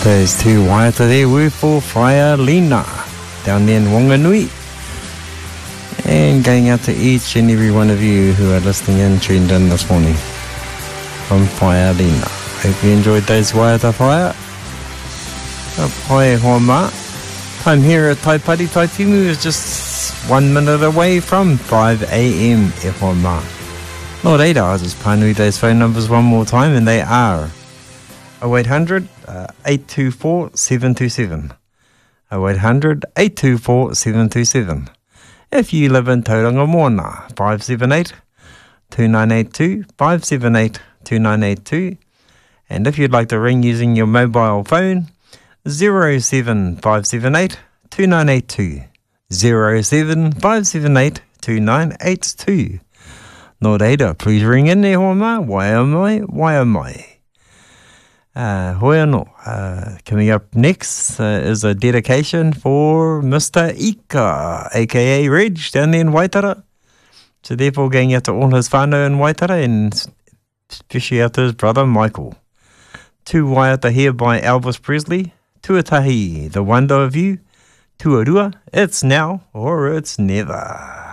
There's two waiata there were for Whaialina down there in Wanganui. And going out to each and every one of you who are listening in, tuned in this morning from Whaialina. Hope you enjoyed those waiata whaia. Pai hoa mā. Time here at Taipari Taitimu is just 1 minute away from 5 a.m. e hoa mā. Lord 8 hours is Pānui Day's phone numbers one more time, and they are 0800 824 727. 0800 824 727. If you live in Tauranga Moana, 578 2982, 578 2982. And if you'd like to ring using your mobile phone, 07578 2982, 07578 2982. Nō reira, please ring in e hoa mā, wai a mai. Hoi anō. Coming up next is a dedication for Mr. Ika, aka Reg, down there in Waitara. So therefore going out to all his whānau in Waitara, and especially out to his brother Michael. Tu waiata here by Elvis Presley. Tuatahi, the wonder of you. Tuarua, it's now or it's never.